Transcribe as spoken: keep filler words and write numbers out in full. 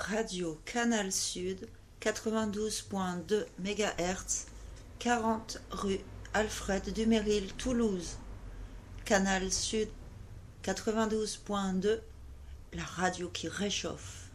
Radio Canal Sud, quatre-vingt-douze point deux mégahertz, quarante rue Alfred Dumeril, Toulouse. Canal Sud, quatre-vingt-douze point deux, la radio qui réchauffe.